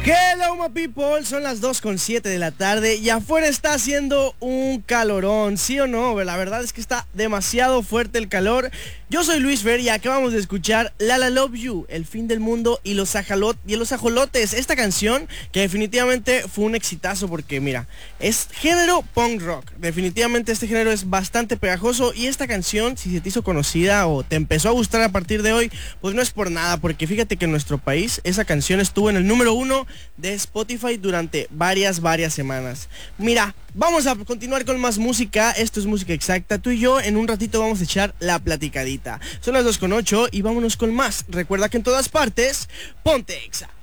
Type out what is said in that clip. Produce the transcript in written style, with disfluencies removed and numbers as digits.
Hello my people, son las 2:07 de la tarde y afuera está haciendo un calorón, ¿sí o no? La verdad es que está demasiado fuerte el calor. Yo soy Luis Fer y acabamos de escuchar La La Love You, El Fin del Mundo y los Ajolotes. Esta canción que definitivamente fue un exitazo porque mira, es género punk rock. Definitivamente este género es bastante pegajoso y esta canción, si se te hizo conocida o te empezó a gustar a partir de hoy, pues no es por nada, porque fíjate que en nuestro país esa canción estuvo en el número 1 de Spotify durante varias semanas. Mira, vamos a continuar con más música. Esto es música exacta. Tú y yo en un ratito vamos a echar la platicadita. Son las 2:08 y vámonos con más. Recuerda que en todas partes, ponte Exa.